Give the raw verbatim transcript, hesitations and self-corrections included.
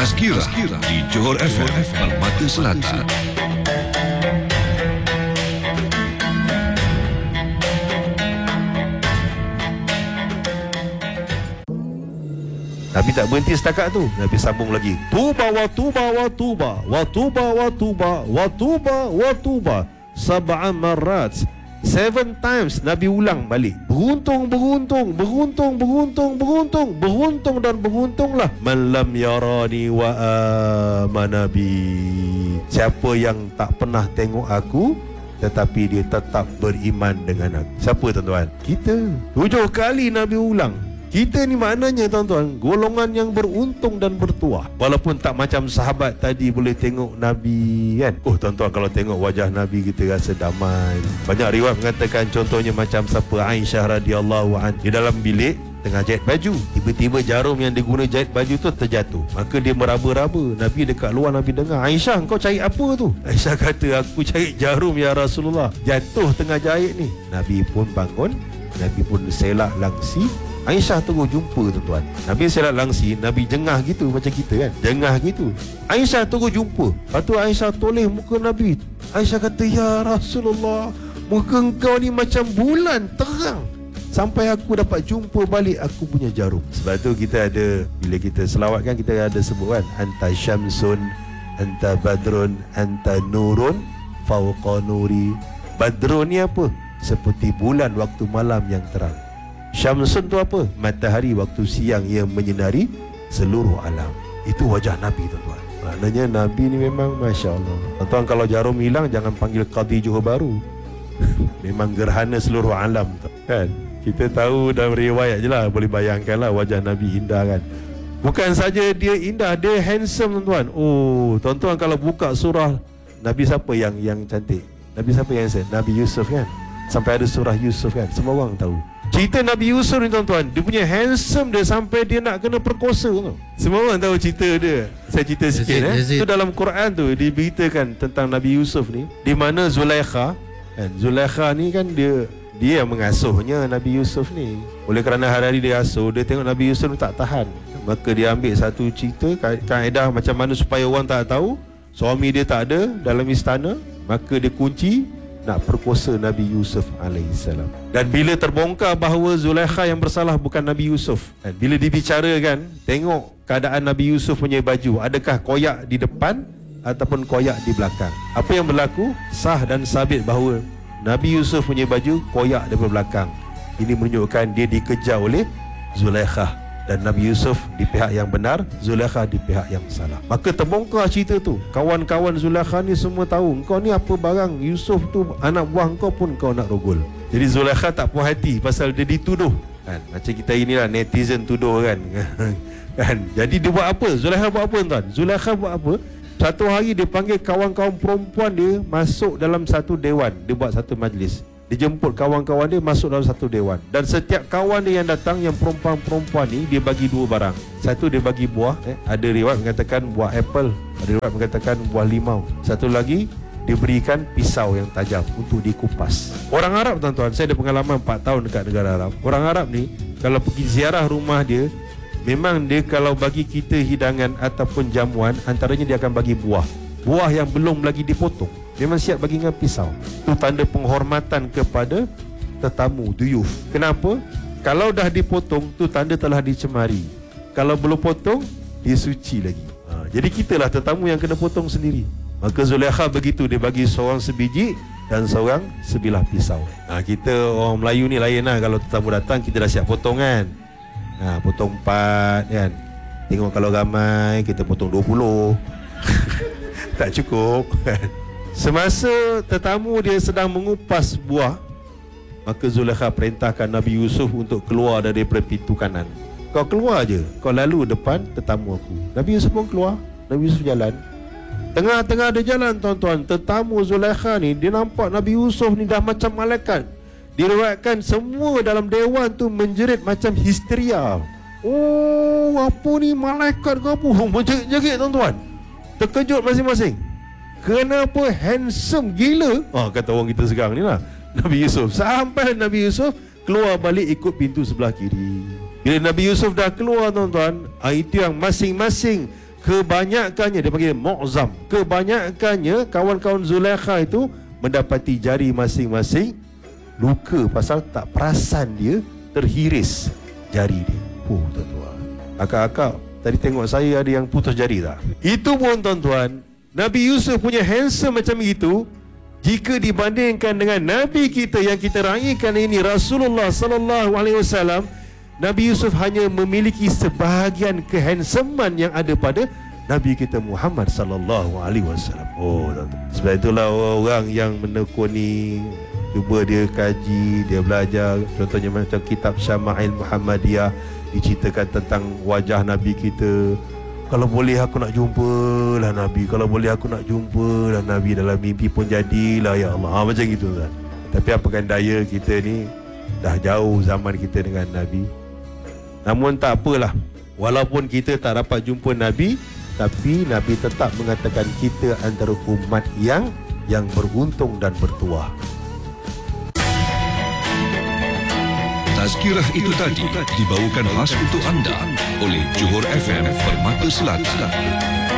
Tazkirah di Johor F M, Permata Selatan. Nabi tak berhenti setakat tu. Nabi sambung lagi. Tuba wa tuba wa tuba wa tuba wa tuba wa tuba wa tuba sab'a marrat. Seven times Nabi ulang balik. Beruntung, beruntung, beruntung, beruntung, beruntung, beruntung dan beruntunglah man lam yarani wa amana bi. Siapa yang tak pernah tengok aku tetapi dia tetap beriman dengan aku. Siapa tuan-tuan? Kita. Tujuh kali Nabi ulang. Kita ni maknanya tuan-tuan, golongan yang beruntung dan bertuah. Walaupun tak macam sahabat tadi boleh tengok Nabi kan. Oh tuan-tuan, kalau tengok wajah Nabi kita rasa damai. Banyak riwayat mengatakan contohnya macam siapa, Aisyah radhiyallahu anha di dalam bilik tengah jahit baju. Tiba-tiba jarum yang dia guna jahit baju tu terjatuh. Maka dia meraba-raba. Nabi dekat luar, Nabi dengar, Aisyah kau cari apa tu? Aisyah kata, aku cari jarum ya Rasulullah. Jatuh tengah jahit ni. Nabi pun bangun. Nabi pun selak langsi. Aisyah terus jumpa tuan-tuan. Nabi selak langsi, Nabi jengah gitu macam kita kan. Jengah gitu. Aisyah terus jumpa. Lepas tu Aisyah toleh muka Nabi. Aisyah kata, ya Rasulullah, muka engkau ni macam bulan terang. Sampai aku dapat jumpa balik aku punya jarum. Sebab tu kita ada, bila kita selawat kan, kita ada sebut kan, anta syamsun, anta badrun, anta nurun fauqa nuri. Badrun ni apa? Seperti bulan waktu malam yang terang. Syamsun tu apa? Matahari waktu siang yang menyinari seluruh alam. Itu wajah Nabi tuan-tuan. Maknanya Nabi ni memang Masya Allah. Tuan-tuan, kalau jarum hilang jangan panggil Qadi Johor Bahru. Memang gerhana seluruh alam kan. Kita tahu dalam riwayat je lah, boleh bayangkan lah wajah Nabi indah kan. Bukan saja dia indah, dia handsome tuan-tuan. Oh tuan-tuan, kalau buka surah Nabi siapa yang yang cantik? Nabi siapa yang handsome? Nabi Yusuf kan. Sampai ada surah Yusuf kan. Semua orang tahu cerita Nabi Yusuf ni tuan-tuan. Dia punya handsome dia sampai dia nak kena perkosa tau. Semua orang tahu cerita dia. Saya cerita sikit eh. Itu dalam Quran tu diberitakan tentang Nabi Yusuf ni, di mana Zulaikha kan. Zulaikha ni kan dia dia yang mengasuhnya Nabi Yusuf ni. Oleh kerana hari-hari dia asuh, dia tengok Nabi Yusuf ni tak tahan. Maka dia ambil satu cerita kaedah macam mana supaya orang tak tahu suami dia tak ada dalam istana. Maka dia kunci nak perkosa Nabi Yusuf alaihissalam. Dan bila terbongkar bahawa Zulaikha yang bersalah bukan Nabi Yusuf, dan bila dibicarakan, tengok keadaan Nabi Yusuf punya baju, adakah koyak di depan ataupun koyak di belakang. Apa yang berlaku? Sah dan sabit bahawa Nabi Yusuf punya baju koyak daripada belakang. Ini menunjukkan dia dikejar oleh Zulaikha. Dan Nabi Yusuf di pihak yang benar, Zulaikha di pihak yang salah. Maka terbongkar cerita tu. Kawan-kawan Zulaikha ni semua tahu, engkau ni apa barang, Yusuf tu anak buah engkau pun kau nak rogol. Jadi Zulaikha tak puas hati pasal dia dituduh kan. Macam kita inilah netizen tuduh kan. Kan. Jadi dia buat apa? Zulaikha buat apa tuan? Zulaikha buat apa? Satu hari dia panggil kawan-kawan perempuan dia masuk dalam satu dewan. Dia buat satu majlis. Dia jemput kawan-kawan dia masuk dalam satu dewan. Dan setiap kawan dia yang datang, yang perempuan-perempuan ni, dia bagi dua barang. Satu dia bagi buah, eh, ada riwayat mengatakan buah apple, ada riwayat mengatakan buah limau. Satu lagi dia berikan pisau yang tajam untuk dikupas. Orang Arab tuan-tuan, saya ada pengalaman empat tahun dekat negara Arab. Orang Arab ni kalau pergi ziarah rumah dia, memang dia kalau bagi kita hidangan ataupun jamuan, antaranya dia akan bagi buah. Buah yang belum lagi dipotong, memang siap bagi dengan pisau. Itu tanda penghormatan kepada tetamu, duyuf. Kenapa? Kalau dah dipotong, tu tanda telah dicemari. Kalau belum potong, dia suci lagi. ha, Jadi kitalah tetamu yang kena potong sendiri. Maka Zulaikha begitu, dia bagi seorang sebiji dan seorang sebilah pisau. ha, Kita orang Melayu ni lain lah. Kalau tetamu datang, kita dah siap potong kan. ha, Potong empat kan. Tengok kalau ramai, kita potong dua puluh. Tak cukup kan. Semasa tetamu dia sedang mengupas buah, maka Zulaikha perintahkan Nabi Yusuf untuk keluar daripada pintu kanan. Kau keluar je, kau lalu depan tetamu aku. Nabi Yusuf pun keluar. Nabi Yusuf jalan. Tengah-tengah dia jalan tuan-tuan, tetamu Zulaikha ni, dia nampak Nabi Yusuf ni dah macam malaikat. Diriwayatkan semua dalam dewan tu menjerit macam histeria. Oh, apa ni, malaikat ke apa? Menjerit-jerit tuan-tuan. Terkejut masing-masing. Kenapa handsome gila? Oh, kata orang kita sekarang ni lah, Nabi Yusuf. Sampai Nabi Yusuf keluar balik ikut pintu sebelah kiri. Bila Nabi Yusuf dah keluar tuan-tuan, itu yang masing-masing kebanyakannya, dia panggil mu'zam, kebanyakannya kawan-kawan Zulaikha itu mendapati jari masing-masing luka pasal tak perasan dia terhiris jari dia. Oh tuan-tuan, akak-akak tadi tengok saya ada yang putus jari tak? Itu pun tuan-tuan, Nabi Yusuf punya handsome macam itu, jika dibandingkan dengan Nabi kita yang kita raikan ini, Rasulullah sallallahu alaihi wasallam, Nabi Yusuf hanya memiliki sebahagian kehandsoman yang ada pada Nabi kita Muhammad sallallahu alaihi wasallam. Oh, sebab itulah orang yang menekuni, cuba dia kaji, dia belajar, contohnya macam kitab Syama'il Muhammadiyah, diceritakan tentang wajah Nabi kita. Kalau boleh aku nak jumpa lah Nabi, kalau boleh aku nak jumpa lah Nabi, dalam mimpi pun jadilah ya Allah. Ha, macam gitu kan. Tapi apakan daya, kita ni dah jauh zaman kita dengan Nabi. Namun tak apalah, walaupun kita tak dapat jumpa Nabi, tapi Nabi tetap mengatakan kita antara umat yang yang beruntung dan bertuah. Tazkirah itu tadi dibawakan khas untuk anda oleh Johor F M Permata Selatan.